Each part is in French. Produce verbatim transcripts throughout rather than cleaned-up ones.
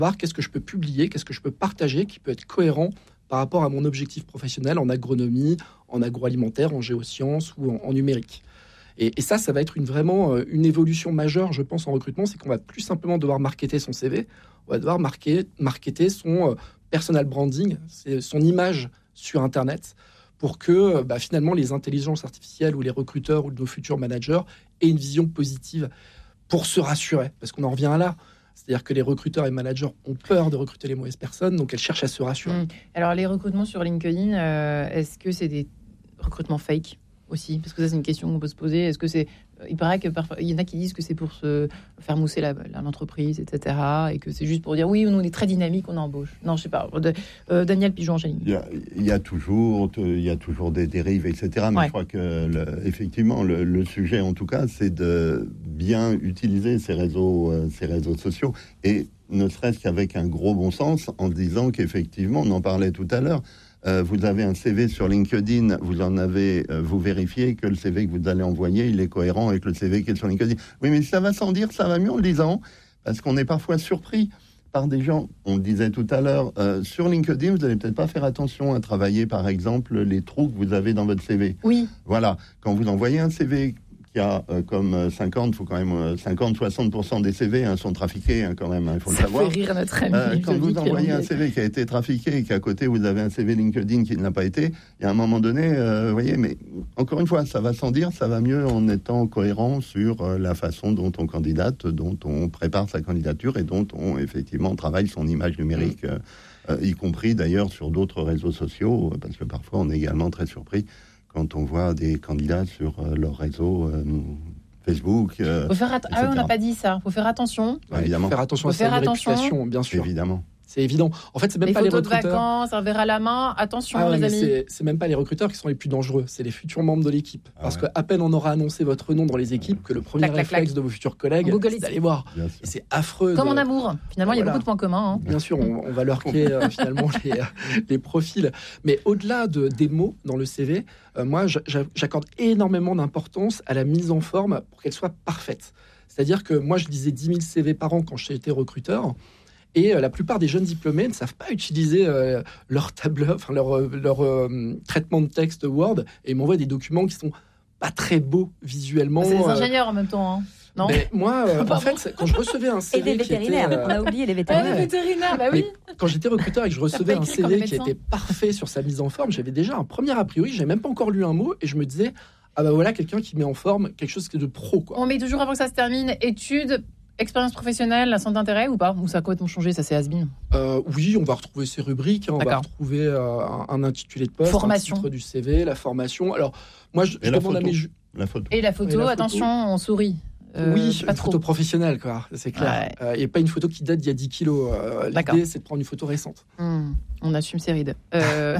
voir qu'est-ce que je peux publier, qu'est-ce que je peux partager qui peut être cohérent par rapport à mon objectif professionnel en agronomie, en agroalimentaire, en géosciences ou en, en numérique. Et, et ça, ça va être une, vraiment une évolution majeure, je pense, en recrutement, c'est qu'on va plus simplement devoir marketer son C V, on va devoir marquer, marketer son personal branding, c'est son image sur Internet, pour que bah, finalement les intelligences artificielles ou les recruteurs ou nos futurs managers aient une vision positive pour se rassurer, parce qu'on en revient à là. C'est-à-dire que les recruteurs et managers ont peur de recruter les mauvaises personnes, donc elles cherchent à se rassurer. Mmh. Alors, les recrutements sur LinkedIn, euh, est-ce que c'est des recrutements fake aussi ? Parce que ça, c'est une question qu'on peut se poser. Est-ce que c'est... Il paraît que parfois, il y en a qui disent que c'est pour se faire mousser la, la, l'entreprise, et cetera. Et que c'est juste pour dire, oui, nous, on est très dynamique, on embauche. Non, je sais pas. De, euh, Daniel Pigeon-Angéline. Il y a, il y a toujours, il y a toujours des dérives, et cetera. Mais ouais. je crois que, le, effectivement, le, le sujet, en tout cas, c'est de bien utiliser ces réseaux, euh, ces réseaux sociaux. Et ne serait-ce qu'avec un gros bon sens, en disant qu'effectivement, on en parlait tout à l'heure, Euh, vous avez un C V sur LinkedIn, vous en avez, euh, vous vérifiez que le C V que vous allez envoyer, il est cohérent avec le C V qui est sur LinkedIn. Oui, mais ça va sans dire, ça va mieux en le disant, parce qu'on est parfois surpris par des gens, on le disait tout à l'heure, euh, sur LinkedIn, vous n'allez peut-être pas faire attention à travailler, par exemple, les trous que vous avez dans votre C V. Oui. Voilà, quand vous envoyez un C V qui a euh, comme cinquante, il faut quand même euh, cinquante à soixante pour cent des C V hein, sont trafiqués hein, quand même, il hein, faut ça le savoir. Ça fait rire notre ami. Euh, quand vous envoyez un C V qui a été trafiqué et qu'à côté vous avez un C V LinkedIn qui ne l'a pas été, il y a un moment donné, euh, vous voyez, mais encore une fois, ça va sans dire, ça va mieux en étant cohérent sur euh, la façon dont on candidate, dont on prépare sa candidature et dont on effectivement travaille son image numérique, euh, euh, y compris d'ailleurs sur d'autres réseaux sociaux, parce que parfois on est également très surpris quand on voit des candidats sur euh, leur réseau euh, Facebook. Euh, faut faire att- ah oui, on n'a pas dit ça. Il faut faire attention. Ouais, évidemment. Faut faire attention faut à faire sa attention. réputation, bien sûr. Évidemment. C'est évident. En fait, c'est même les pas les photos recruteurs. de vacances, un verre à la main. Attention, ah ouais, les amis. C'est, c'est même pas les recruteurs qui sont les plus dangereux. C'est les futurs membres de l'équipe. Ah Parce ouais. qu'à peine on aura annoncé votre nom dans les équipes que le premier clac, réflexe clac, de vos futurs collègues, c'est d'aller voir. Et c'est affreux. Comme de... en amour. Finalement, il voilà. y a beaucoup de points communs. Hein. Bien sûr, on, on va lurker euh, finalement les, les profils. Mais au-delà de, des mots dans le C V, euh, moi, j'accorde énormément d'importance à la mise en forme pour qu'elle soit parfaite. C'est-à-dire que moi, je lisais dix mille C V par an quand j'étais recruteur. Et euh, la plupart des jeunes diplômés ne savent pas utiliser euh, leur tableur, enfin leur, leur euh, traitement de texte Word, et ils m'envoient des documents qui sont pas très beaux visuellement. C'est des ingénieurs euh... en même temps, hein. Non. Mais moi, euh, en fait, quand je recevais un C V et des vétérinaires, qui était, euh... on a oublié les vétérinaires. Ah, les vétérinaires, bah oui. Mais quand j'étais recruteur et que je recevais un C V qui était parfait sur sa mise en forme, j'avais déjà un premier a priori. J'avais même pas encore lu un mot et je me disais ah bah voilà quelqu'un qui met en forme quelque chose de pro quoi. On met toujours avant que ça se termine études. Expérience professionnelle, un centre d'intérêt ou pas ? Ou ça a complètement changé, ça c'est has-been ? euh, Oui, on va retrouver ces rubriques, hein, on va retrouver euh, un, un intitulé de poste, formation. Un titre du C V, la formation. Alors, moi, je, je demande à mes... Ju- la photo. Et la photo, Et la photo. Attention, on sourit. Euh, oui, pas une trop. Photo professionnelle, quoi, c'est clair. Il ouais. n'y euh, a pas une photo qui date d'il y a dix kilos. Euh, l'idée, c'est de prendre une photo récente. Mmh, on assume ses rides. Euh...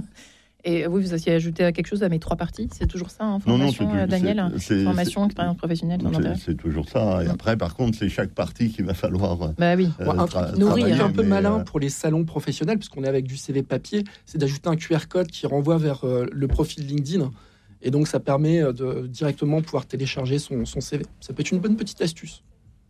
Et vous, vous avez ajouté quelque chose à mes trois parties ? C'est toujours ça, hein, formation, non, non, c'est, Daniel c'est, c'est, Formation, c'est, expérience professionnelle, ton intérêt ? C'est toujours ça. Et après, par contre, c'est chaque partie qu'il va falloir bah oui. euh, un truc tra- nourrir, un peu mais, malin euh... pour les salons professionnels, puisqu'on est avec du C V papier, c'est d'ajouter un Q R code qui renvoie vers euh, le profil LinkedIn. Et donc, ça permet de directement pouvoir télécharger son, son C V. Ça peut être une bonne petite astuce.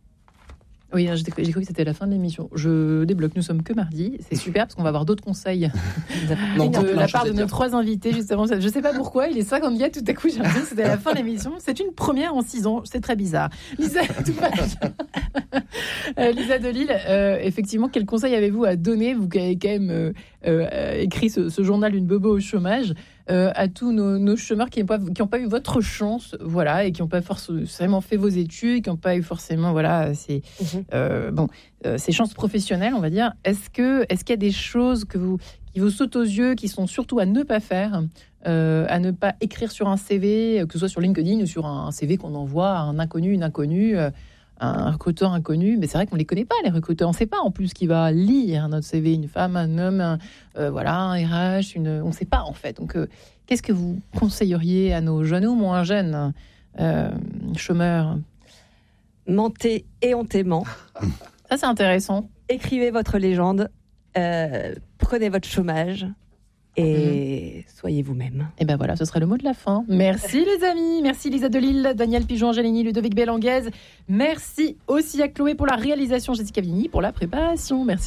Oui, j'ai, j'ai cru que c'était la fin de l'émission. Je débloque, nous sommes que mardi. C'est super parce qu'on va avoir d'autres conseils non, de la part de nos trois invités. Justement, je ne sais pas pourquoi, il est cinquante-quatre, tout à coup j'ai l'impression que c'était la fin de l'émission. C'est une première en six ans, c'est très bizarre. Lisa, tout va bien. euh, Lisa Delisle, euh, effectivement, quel conseil avez-vous à donner, vous qui avez quand même euh, euh, écrit ce, ce journal Une bobo au chômage, Euh, à tous nos, nos chômeurs qui n'ont pas, qui n'ont pas eu votre chance, voilà, et qui n'ont pas forcément fait vos études, qui n'ont pas eu forcément, voilà, ces, mmh. euh, bon, euh, ces chances professionnelles, on va dire. Est-ce que, est-ce qu'il y a des choses que vous, qui vous sautent aux yeux, qui sont surtout à ne pas faire, euh, à ne pas écrire sur un C V, que ce soit sur LinkedIn ou sur un C V qu'on envoie à un inconnu, une inconnue, euh, un recruteur inconnu, mais c'est vrai qu'on les connaît pas, les recruteurs. On sait pas en plus qui va lire notre C V, une femme, un homme, un, euh, voilà, un R H, une, on sait pas en fait. Donc, euh, qu'est-ce que vous conseilleriez à nos jeunes ou moins jeunes euh, chômeurs ? Mentez éhontément. Ça c'est intéressant. Écrivez votre légende, euh, prenez votre chômage et mmh. soyez vous-même. Et ben voilà, ce serait le mot de la fin. Merci les amis, merci Lisa Delille, Daniel Pigeon, Angelini, Ludovic Bellanguez. Merci aussi à Chloé pour la réalisation, Jessica Vigny pour la préparation. Merci.